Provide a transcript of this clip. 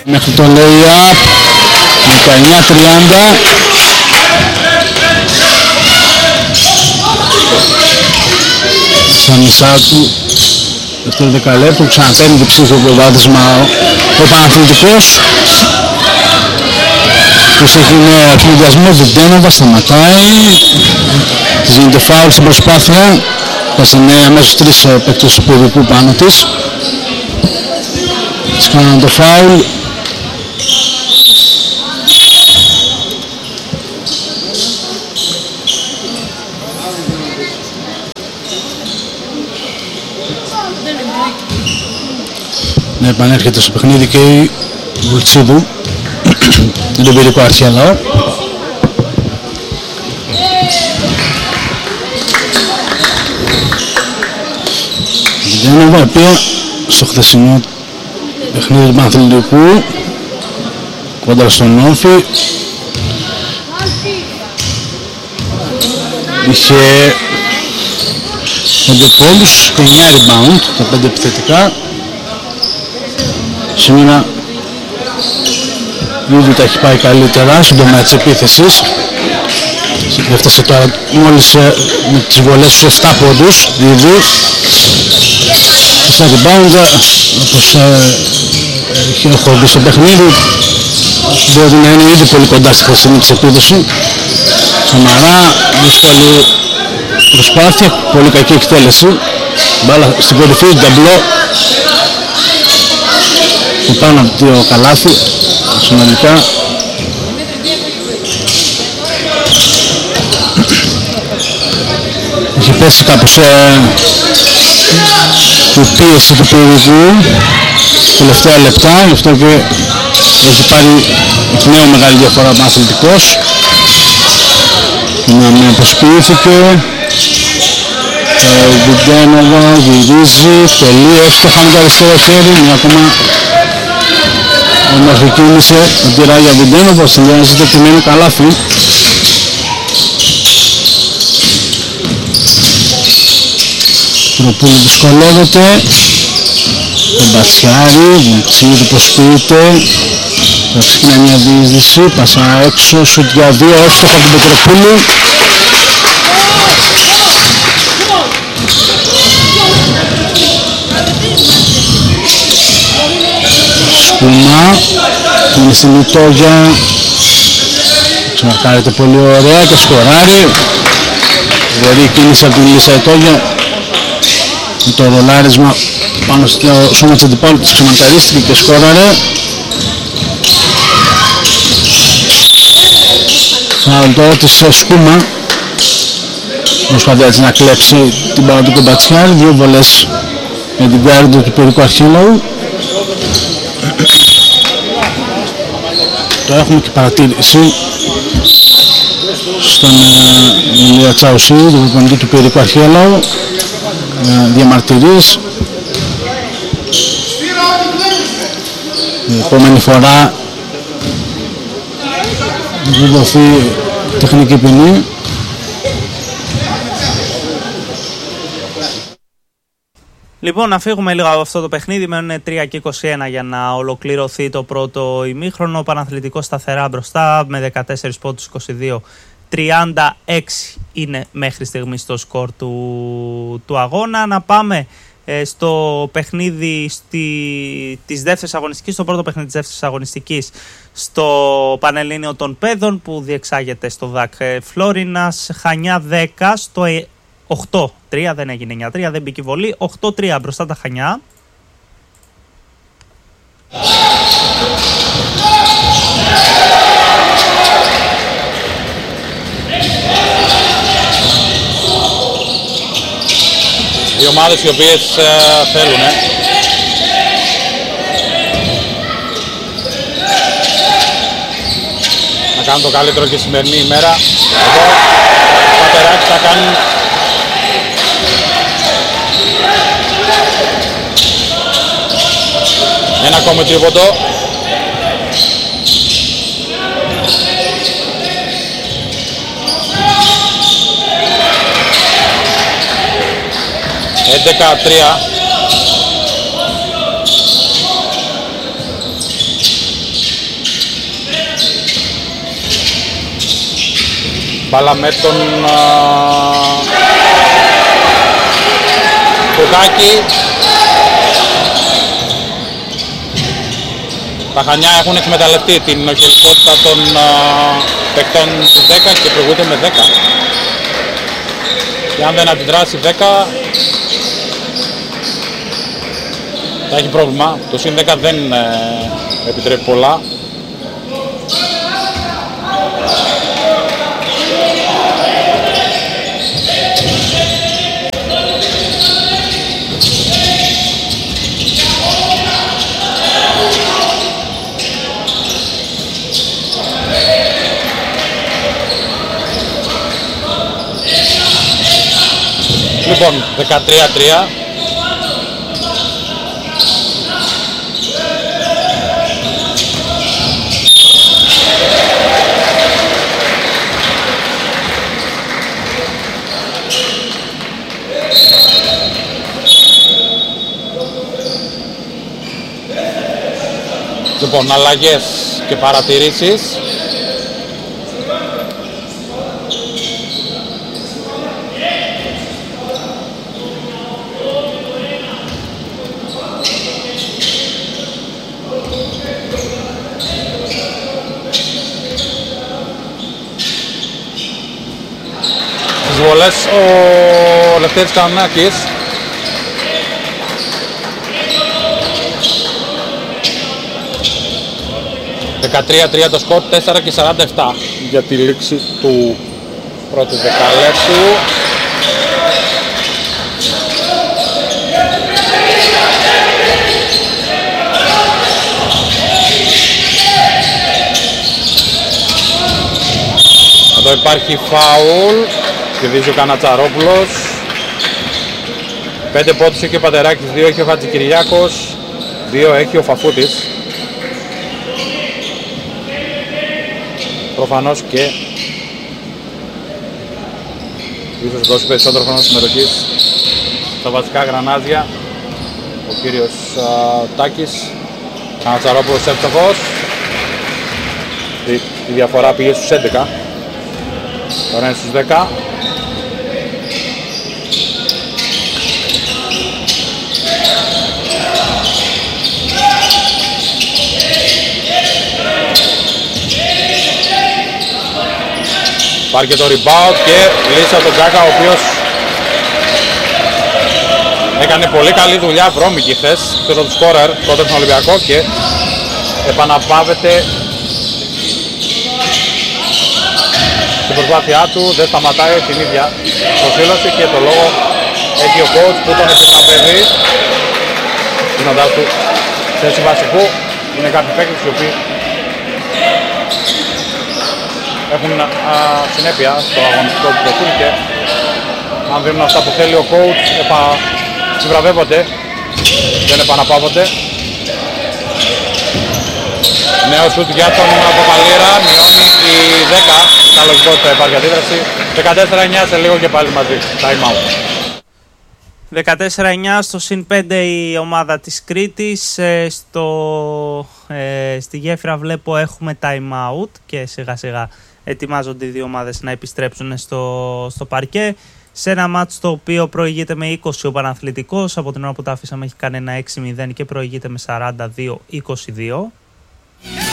Μέχρι το lay-up 19-30. Στα μισά του δεύτερο δεκαλέπτου ξαναπαίρνει το ψήφιο προβάδισμα ο Παναθηναϊκός. Τους έχει εκνευριασμό Βιντένοβα, σταματάει. Της γίνεται φάουλ στην προσπάθεια. Πασανε αμέσως 3 παίκτες του παιδικού πάνω της. Της κάνανε το φάουλ. Ναι, επανέρχεται στο παιχνίδι και η Βουλτσίδου. Δεν τον παιδικό αρχαιαλό. Βιντένοβα, η οποία στο χθεσινό παιχνίδι του Παναθηναϊκού κόντρα στον Όφη είχε 5 πόντους και 9 rebound, τα 5 επιθετικά. Σήμερα ήδη τα έχει πάει καλύτερα στον τομέα της επίθεσης. Έφτασε τώρα μόλις με τις βολές στους 7 πόντους ήδη. Στα rebound, όπως έχω δει στο παιχνίδι, μπορεί να είναι ήδη πολύ κοντά στη χθεσινή της επίδοση. Σαμαρά, δύσκολη προσπάθεια, πολύ κακή εκτέλεση. Μπάλα στην κορυφή του ταμπλό. Και πάνω από το καλάθι, συνολικά. Έχει πέσει κάπως η πίεση του περιοδικού τελευταία λεπτά, γι' αυτό και έχει πάρει εκ νέου μεγάλη διαφορά από Αθλητικός. Να με αποσποιήθηκε. Βιντένοβα γυρίζει, τελεί εύστοχα με το αριστερό χέρι, μια ακόμα όμορφη κίνηση με τη Ράγια Βιντένοβα, συνδυάζεται και μένει καλάθι. Τροπούλου δυσκολεύεται, τον Μπατσιάρη, Βουλτσίδου προσποιείται, θα ξεκινάει μια διείσδυση, πάσα έξω, σουτ για 2, εύστοχα από τον Πετροπούλου. Σκούμα, είναι στην Ιτόγια, ξανακάρεται πολύ ωραία και σκοράρει. Βορεί κίνηση από την Λίσσα Ιτόγια. Με το ρολάρισμα πάνω στο σώμα της αντιπάλου της ξεμαρκαρίστηκε και σκόραρε. Φάουλ τώρα της Σκούμα. Προσπαθεί έτσι να κλέψει την μπάλα του Κομπατσιάρη. 2 βολές με την γκάρντα του Περικού Αρχίλαου. Τώρα έχουμε και παρατήρηση στον Ηλία Τσαουσίδη, του προπονητή του Περικού Αρχίλαου. Διαμαρτυρίες. Η επόμενη φορά θα δοθεί τεχνική ποινή. Λοιπόν, να φύγουμε λίγο από αυτό το παιχνίδι. Μένουν 3 και 21 για να ολοκληρωθεί το πρώτο ημίχρονο. Ο Παναθηναϊκός σταθερά μπροστά με 14 πόντους 22. 36 είναι μέχρι στιγμής το σκορ του αγώνα. Να πάμε στο παιχνίδι της δεύτερης αγωνιστικής, στο πρώτο παιχνίδι της δεύτερης αγωνιστικής, στο Πανελλήνιο των Παιδών που διεξάγεται στο ΔΑΚ Φλόρινας. Χανιά 10 στο 8-3, δεν έγινε 9-3, δεν μπήκε βολή. 8-3 μπροστά τα Χανιά. Οι ομάδες οι οποίες θέλουν να κάνουν το καλύτερο και σημερινή ημέρα. Εδώ τα Πατεράκη θα κάνουν ένα ακόμη τρίποντο. Μπάλα με τον Κουκάκη. Τα Χανιά έχουν εκμεταλλευτεί την οχελικότητα των παικτών του 10 και προηγούνται με 10. Και αν δεν αντιδράσει 10 θα έχει πρόβλημα. Το συν 10 δεν επιτρέπει πολλά. Λοιπόν, 13-3. Λοιπόν, αλλαγές και παρατηρήσεις. Στις βολές ο Λευτέρης Κανονάκης. ...13-3 το σκορ, 4 και 47 για τη λήξη του πρώτου δεκαλέπτου. Εδώ υπάρχει φάουλ, κερδίζει ο Κανατσαρόπουλος. 5 πόντους έχει ο Πατεράκης, 2 έχει ο Χατζικυριάκος, 2 έχει ο Φαφούτης. Προφανώς και ίσως δώσει περισσότερο χρόνο συμμετοχής στα βασικά γρανάζια ο κύριος Τάκης. Κανατσαρόπουλος εύστοχος. Η διαφορά πήγε στους 11. Τώρα είναι στους 10. Υπάρχει και το rebound και λύση από τον Τζάκα, ο οποίος έκανε πολύ καλή δουλειά βρώμικη χθες στο του σκόρερ κοντά στον Ολυμπιακό και επαναπάβεται στην προσπάθειά του, δεν σταματάει την ίδια προσήλωση και το λόγο έχει ο coach που τον επισταπεύει δίνοντάς του θέση βασικού. Είναι κάποιοι παίκτες οι οποίοι έχουν συνέπεια στο αγωνιστικό του προκούν και αν δίνουν αυτά που θέλει ο coach συμβραβεύονται, δεν επαναπαύονται. Νέο σουτ για τον Παπαλήρα, μειώνει η 10, ήταν λογικό ότι θα υπάρχει αντίδραση. 14-9 σε λίγο και πάλι μαζί, time out. 14-9 στο συν 5 η ομάδα της Κρήτης. Στη γέφυρα βλέπω έχουμε time out και σιγά σιγά ετοιμάζονται οι δύο ομάδες να επιστρέψουν στο παρκέ. Σε ένα μάτς το οποίο προηγείται με 20 ο Παναθλητικός, από την ώρα που τα αφήσαμε έχει κάνει ένα 6-0 και προηγείται με 42-22.